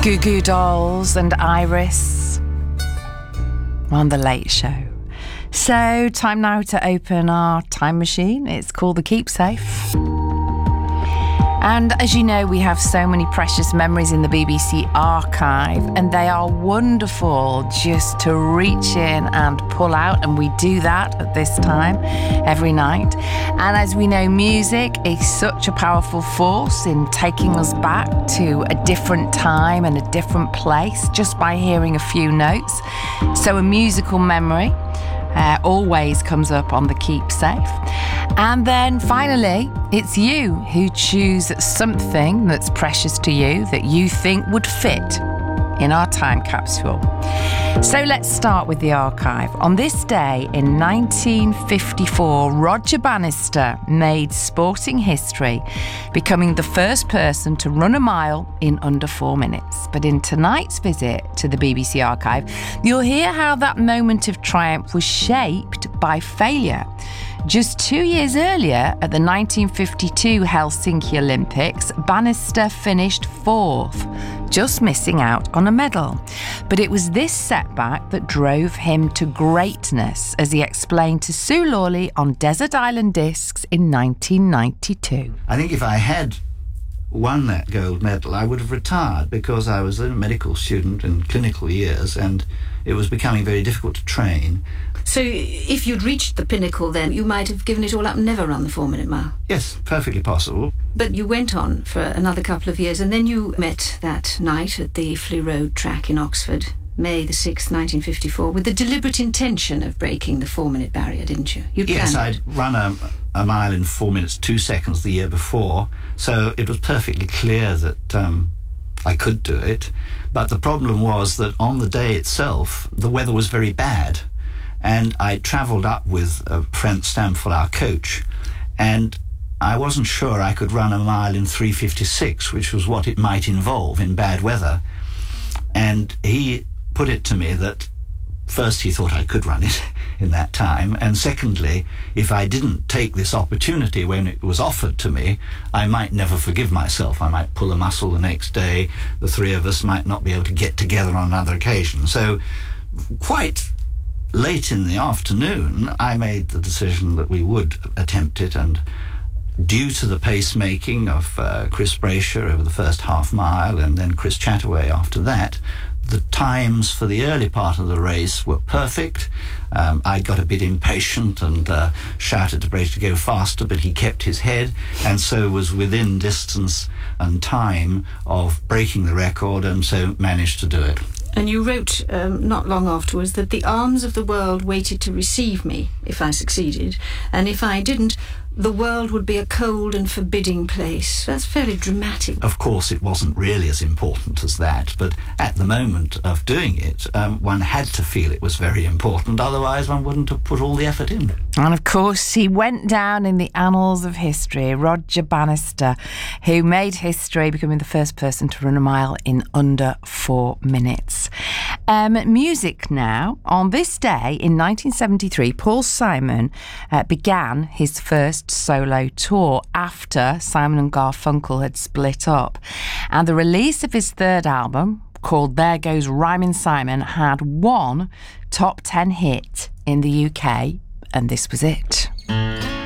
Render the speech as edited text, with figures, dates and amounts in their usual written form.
Goo Goo Dolls and Iris on The Late Show. So, time now to open our time machine. It's called the Keepsafe. And as you know, we have so many precious memories in the BBC archive, and they are wonderful just to reach in and pull out, and we do that at this time every night. And as we know, music is such a powerful force in taking us back to a different time and a different place just by hearing a few notes. So a musical memory always comes up on the Keepsafe. And then finally, it's you who choose something that's precious to you that you think would fit in our time capsule. So let's start with the archive. On this day in 1954, Roger Bannister made sporting history, becoming the first person to run a mile in under 4 minutes. But in tonight's visit to the BBC archive, you'll hear how that moment of triumph was shaped by failure. Just 2 years earlier, at the 1952 Helsinki Olympics, Bannister finished fourth, just missing out on a medal. But it was this setback that drove him to greatness, as he explained to Sue Lawley on Desert Island Discs in 1992. I think if I had won that gold medal, I would have retired, because I was a medical student in clinical years and it was becoming very difficult to train. So if you'd reached the pinnacle then, you might have given it all up and never run the 4-minute mile? Yes, perfectly possible. But you went on for another couple of years, and then you met that night at the Flew Road track in Oxford, May the 6th, 1954, with the deliberate intention of breaking the 4-minute barrier, didn't you? Yes, I'd run a mile in 4 minutes 2 seconds the year before, so it was perfectly clear that I could do it. But the problem was that on the day itself, the weather was very bad. And I travelled up with Frank Stamford, our coach, and I wasn't sure I could run a mile in 3:56, which was what it might involve in bad weather. And he put it to me that first he thought I could run it in that time, and secondly, if I didn't take this opportunity when it was offered to me, I might never forgive myself. I might pull a muscle the next day. The three of us might not be able to get together on another occasion. So quite late in the afternoon, I made the decision that we would attempt it, and due to the pacemaking of Chris Brasher over the first half mile and then Chris Chataway after that, the times for the early part of the race were perfect. I got a bit impatient and shouted to Brasher to go faster, but he kept his head, and so was within distance and time of breaking the record, and so managed to do it. And you wrote not long afterwards that the arms of the world waited to receive me if I succeeded, and if I didn't, the world would be a cold and forbidding place. That's fairly dramatic. Of course, it wasn't really as important as that, but at the moment of doing it, one had to feel it was very important, otherwise one wouldn't have put all the effort in. And of course, he went down in the annals of history, Roger Bannister, who made history, becoming the first person to run a mile in under 4 minutes. Music now. On this day in 1973, Paul Simon began his first solo tour after Simon and Garfunkel had split up. And the release of his third album, called There Goes Rhymin' Simon, had one top 10 hit in the UK, and this was it.